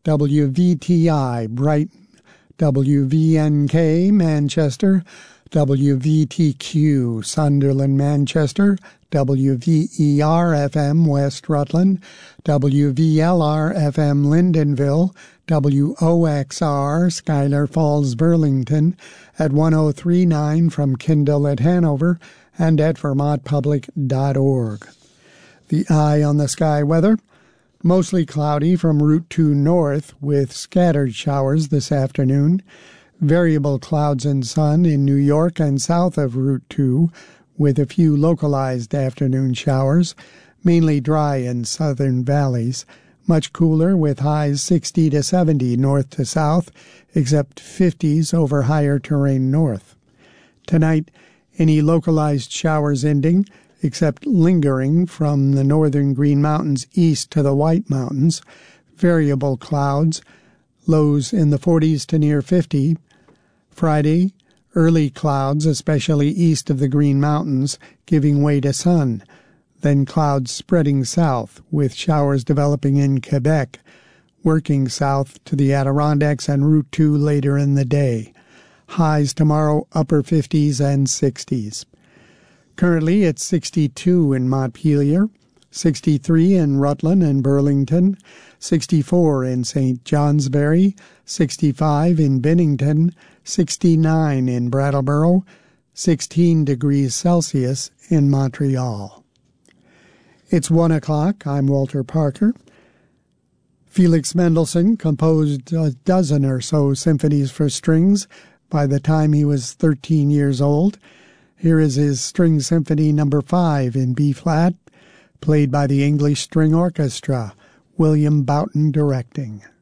WVTI Brighton, WVNK Manchester, WVTQ Sunderland Manchester, WVER-FM West Rutland, WVLR-FM Lyndonville, WOXR Schuyler Falls Burlington, at 1039 from Kindle at Hanover, and at vermontpublic.org. The Eye on the Sky weather. Mostly cloudy from Route 2 north with scattered showers this afternoon. Variable clouds and sun in New York and south of Route 2 with a few localized afternoon showers, mainly dry in southern valleys. Much cooler with highs 60 to 70 north to south, except 50s over higher terrain north. Tonight, any localized showers ending, except lingering from the northern Green Mountains east to the White Mountains. Variable clouds, lows in the 40s to near 50. Friday, early clouds, especially east of the Green Mountains, giving way to sun. Then clouds spreading south, with showers developing in Quebec, working south to the Adirondacks and Route 2 later in the day. Highs tomorrow, upper 50s and 60s. Currently, it's 62 in Montpelier, 63 in Rutland and Burlington, 64 in St. Johnsbury, 65 in Bennington, 69 in Brattleboro, 16 degrees Celsius in Montreal. It's 1 o'clock. I'm Walter Parker. Felix Mendelssohn composed a dozen or so symphonies for strings by the time he was 13 years old. Here is his String Symphony No. 5 in B-flat, played by the English String Orchestra, William Boughton directing.